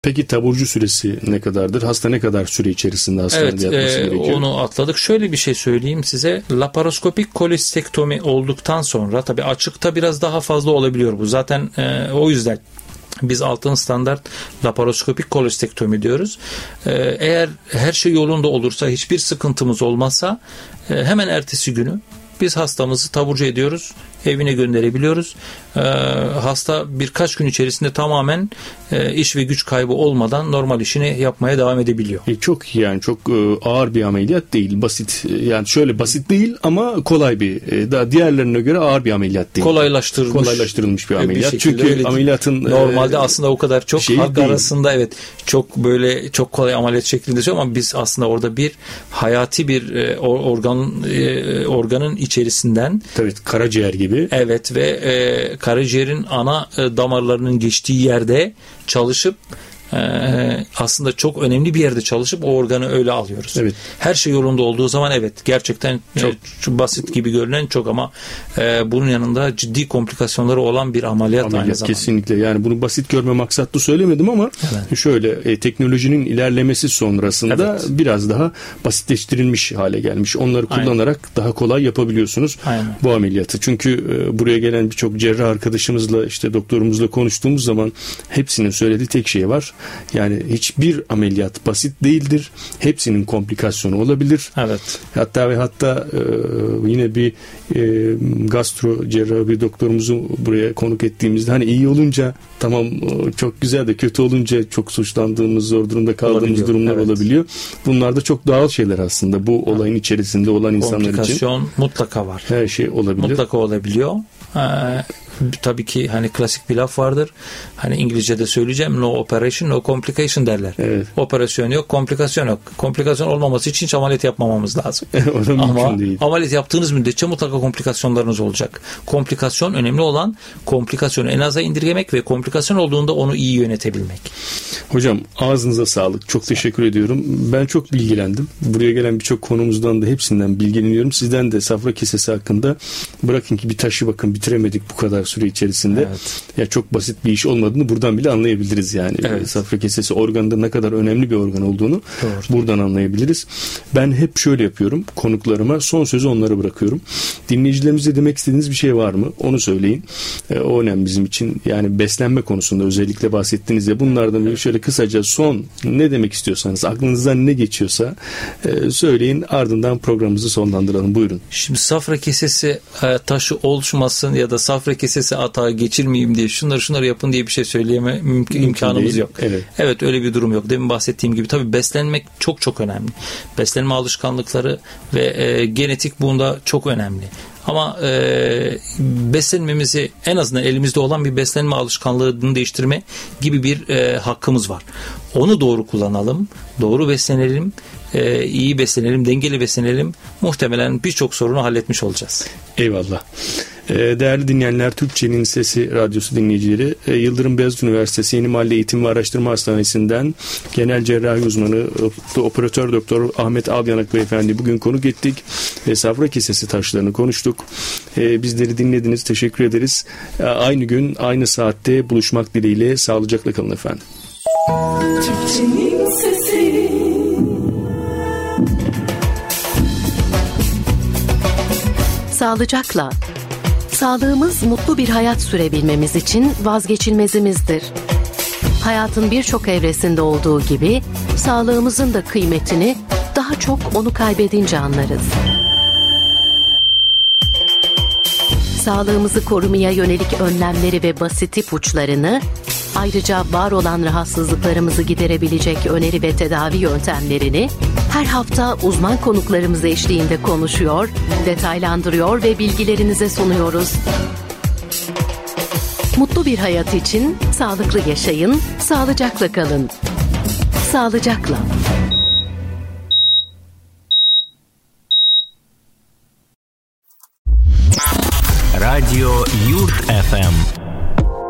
Peki taburcu süresi ne kadardır? Hasta ne kadar süre içerisinde hastanede yatması gerekiyor? Onu atladık. Şöyle bir şey söyleyeyim size. Laparoskopik kolestektomi olduktan sonra tabii açıkta biraz daha fazla olabiliyor bu. Zaten o yüzden biz altın standart laparoskopik kolestektomi diyoruz. Eğer her şey yolunda olursa, hiçbir sıkıntımız olmazsa hemen ertesi günü biz hastamızı taburcu ediyoruz, evine gönderebiliyoruz. Hasta birkaç gün içerisinde tamamen iş ve güç kaybı olmadan normal işini yapmaya devam edebiliyor. Çok iyi, yani çok ağır bir ameliyat değil, basit, yani şöyle basit değil ama kolay bir, daha diğerlerine göre ağır bir ameliyat değil. Kolaylaştırılmış bir ameliyat. Çünkü ameliyatın normalde aslında o kadar çok halk değil. Arasında evet çok böyle çok kolay ameliyat şeklinde söylüyor ama biz aslında orada bir hayati bir organın içerisinden, tabii karaciğer gibi. Evet ve karaciğerin ana damarlarının geçtiği yerde çalışıp aslında çok önemli bir yerde çalışıp o organı öyle alıyoruz. Evet. Her şey yolunda olduğu zaman evet gerçekten çok basit gibi görünen çok ama bunun yanında ciddi komplikasyonları olan bir ameliyat aynı zamanda. Kesinlikle, yani bunu basit görme maksatlı söylemedim ama şöyle teknolojinin ilerlemesi sonrasında biraz daha basitleştirilmiş hale gelmiş. Onları kullanarak daha kolay yapabiliyorsunuz bu ameliyatı. Çünkü buraya gelen birçok cerrah arkadaşımızla, işte doktorumuzla konuştuğumuz zaman hepsinin söylediği tek şey var. Yani hiçbir ameliyat basit değildir. Hepsinin komplikasyonu olabilir. Evet. Hatta yine bir gastro cerrahı bir doktorumuzu buraya konuk ettiğimizde hani iyi olunca tamam çok güzel de kötü olunca çok suçlandığımız, zor durumda kaldığımız durumlar olabiliyor. Bunlar da çok doğal şeyler aslında. Bu olayın içerisinde olan insanlar için. Komplikasyon mutlaka var. Her şey olabilir. Mutlaka olabiliyor. Tabii ki hani klasik bir laf vardır. Hani İngilizce'de söyleyeceğim, no operation no complication derler. Evet. Operasyon yok, komplikasyon yok. Komplikasyon olmaması için hiç ameliyat yapmamamız lazım. Ama ameliyat yaptığınız müddetçe mutlaka komplikasyonlarınız olacak. Komplikasyon önemli olan, komplikasyonu en aza indirgemek ve komplikasyon olduğunda onu iyi yönetebilmek. Hocam ağzınıza sağlık. Çok teşekkür ediyorum. Ben çok bilgilendim. Buraya gelen birçok konumuzdan da hepsinden bilgileniyorum. Sizden de safra kesesi hakkında, bırakın ki bir taşı bakın bitiremedik bu kadar süre içerisinde. Evet. Ya çok basit bir iş olmadığını buradan bile anlayabiliriz yani. Evet. Safra kesesi organında ne kadar önemli bir organ olduğunu buradan anlayabiliriz. Ben hep şöyle yapıyorum. Konuklarıma son sözü onlara bırakıyorum. Dinleyicilerimize demek istediğiniz bir şey var mı? Onu söyleyin. O önemli bizim için. Yani beslenme konusunda özellikle bahsettiniz ya. Bunlardan şöyle kısaca son ne demek istiyorsanız, aklınızdan ne geçiyorsa söyleyin. Ardından programımızı sonlandıralım. Buyurun. Şimdi safra kesesi taşı oluşmasın ya da safra kesesi atağı geçirmeyeyim diye şunları yapın diye bir şey söyleyeme imkanımız yok. Evet öyle bir durum yok. Demin bahsettiğim gibi tabii beslenmek çok çok önemli. Beslenme alışkanlıkları ve genetik bunda çok önemli. Ama beslenmemizi en azından elimizde olan bir beslenme alışkanlığını değiştirme gibi bir hakkımız var. Onu doğru kullanalım, doğru beslenelim, iyi beslenelim, dengeli beslenelim. Muhtemelen birçok sorunu halletmiş olacağız. Eyvallah. Değerli dinleyenler, Türkçenin Sesi Radyosu dinleyicileri, Yıldırım Beyazıt Üniversitesi Yeni Mahalle Eğitim ve Araştırma Hastanesi'nden genel cerrahi uzmanı operatör doktor Ahmet Alyanak beyefendi bugün konuk ettik ve safra kesesi taşlarını konuştuk. Bizleri dinlediniz, teşekkür ederiz. Aynı gün aynı saatte buluşmak dileğiyle sağlıcakla kalın efendim. Türkçenin Sesi. Sağlıcakla. Sağlığımız mutlu bir hayat sürebilmemiz için vazgeçilmezimizdir. Hayatın birçok evresinde olduğu gibi sağlığımızın da kıymetini daha çok onu kaybedince anlarız. Sağlığımızı korumaya yönelik önlemleri ve basit ipuçlarını, ayrıca var olan rahatsızlıklarımızı giderebilecek öneri ve tedavi yöntemlerini her hafta uzman konuklarımız eşliğinde konuşuyor, detaylandırıyor ve bilgilerinize sunuyoruz. Mutlu bir hayat için sağlıklı yaşayın, sağlıcakla kalın. Sağlıcakla. Radyo Yurt FM